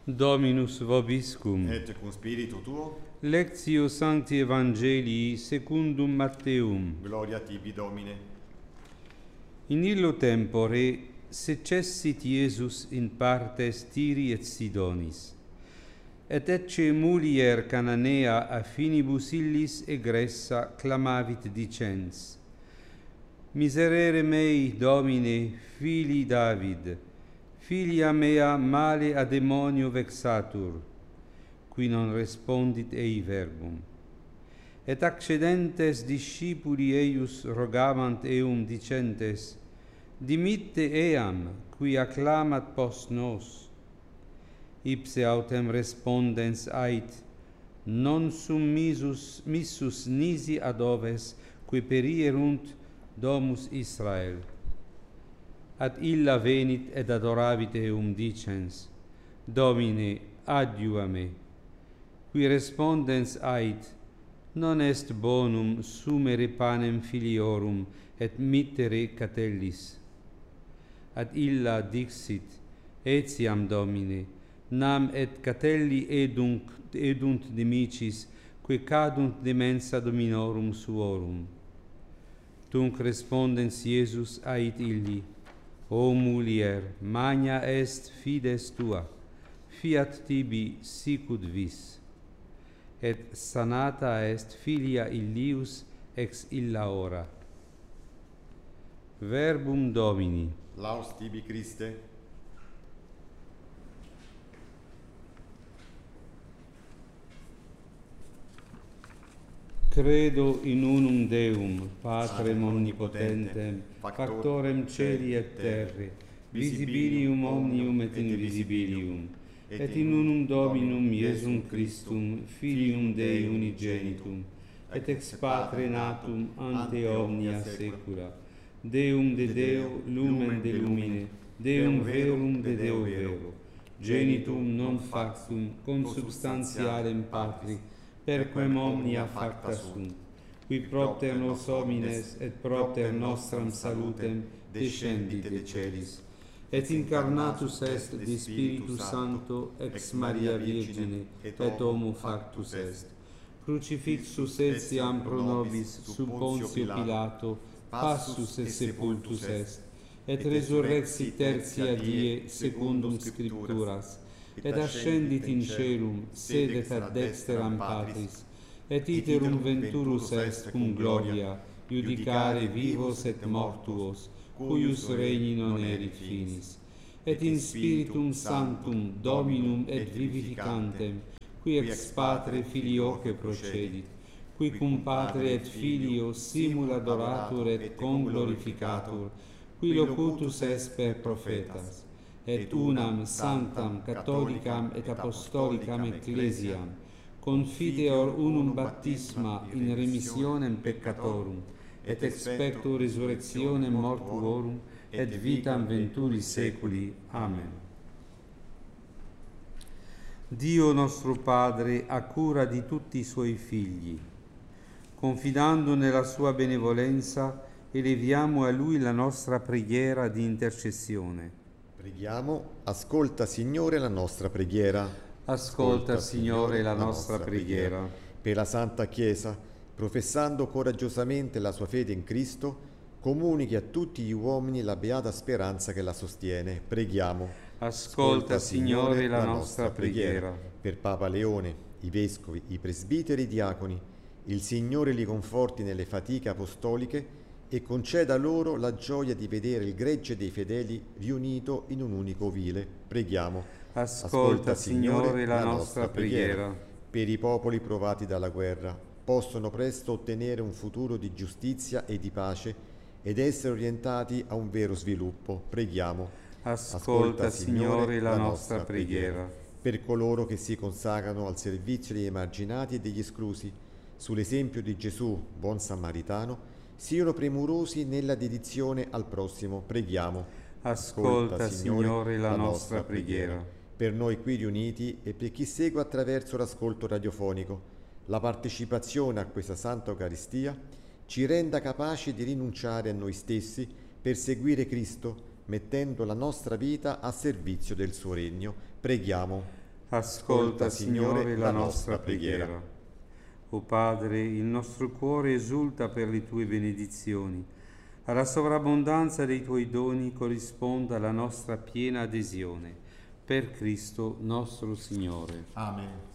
Dominus vobiscum. Et cum spiritu tuo. Lectio Sancti Evangelii secundum Matteum. Gloria tibi, Domine. In illo tempore secessit Iesus in partes Tiri et Sidonis, et ecce mulier Cananea a finibus illis egressa clamavit dicens: Miserere mei, Domine, filii David, filia mea male a demonio vexatur, qui non respondit ei verbum. Et accedentes discipuli eius rogavant eum dicentes: Dimitte eam, qui acclamat post nos. Ipse autem respondens ait: Non sum missus nisi ad oves, qui perierunt domus Israel. Ad illa venit et adoravit eum dicens: Domine, adiua me. Qui respondens ait: Non est bonum sumere panem filiorum et mittere catellis. Ad illa dixit: Etiam, Domine, nam et catelli edunt dimicis, que cadunt de mensa dominorum suorum. Tunc respondens Iesus ait illi: O mulier, magna est fides tua, fiat tibi sicut vis. Et sanata est filia illius ex illa hora. Verbum Domini. Laus tibi, Christe. Credo in unum Deum, Patrem omnipotentem, factorem celi et terre, visibilium omnium et invisibilium, et in unum Dominum Iesum Christum, Filium Dei unigenitum, et ex Patre natum ante omnia saecula, Deum de Deo, lumen de lumine, Deum verum de Deo vero, genitum non factum consubstantialem Patri, perquem omnia facta sunt, qui propter nos homines et propter nostram salutem descendit de celis, et incarnatus est de Spiritu Sancto ex Maria Virgine, et homo factus est. Crucifixus etiam pro nobis sub Pontio Pilato, passus et sepultus est, et resurrexit tertia die secundum Scripturas, et ascendit in caelum, sedet ad dexteram Patris, et iterum venturus est cum gloria, judicare vivos et mortuos, cuius regni non erit finis. Et in Spiritum Sanctum Dominum et vivificantem, qui ex Patre Filioque procedit, qui cum Patre et Filio simul adoratur et conglorificatur, qui locutus est per prophetas, et unam sanctam catholicam et apostolicam ecclesiam, confideor unum baptisma in remissionem peccatorum, et expecto resurrectionem mortuorum, et vitam venturi seculi. Amen. Dio nostro Padre ha cura di tutti i suoi figli. Confidando nella sua benevolenza, eleviamo a Lui la nostra preghiera di intercessione. Preghiamo, ascolta Signore la nostra preghiera. Ascolta, Signore, la nostra preghiera. Per la Santa Chiesa, professando coraggiosamente la sua fede in Cristo, comunichi a tutti gli uomini la beata speranza che la sostiene. Preghiamo. Ascolta, Signore, la nostra preghiera. Per Papa Leone, i vescovi, i presbiteri e i diaconi, il Signore li conforti nelle fatiche apostoliche e conceda loro la gioia di vedere il gregge dei fedeli riunito in un unico vile. Preghiamo. Ascolta, Signore, la nostra preghiera. Per i popoli provati dalla guerra, possono presto ottenere un futuro di giustizia e di pace ed essere orientati a un vero sviluppo. Preghiamo. Ascolta, Signore, la nostra preghiera. Per coloro che si consacrano al servizio degli emarginati e degli esclusi, sull'esempio di Gesù, buon samaritano, siano premurosi nella dedizione al prossimo. Preghiamo. Ascolta, Signore, la nostra preghiera. Per noi qui riuniti e per chi segue attraverso l'ascolto radiofonico, la partecipazione a questa Santa Eucaristia ci renda capaci di rinunciare a noi stessi per seguire Cristo, mettendo la nostra vita a servizio del suo regno. Preghiamo. Ascolta, Signore, la nostra preghiera. O Padre, il nostro cuore esulta per le tue benedizioni. Alla sovrabbondanza dei tuoi doni corrisponda la nostra piena adesione. Per Cristo nostro Signore. Amen.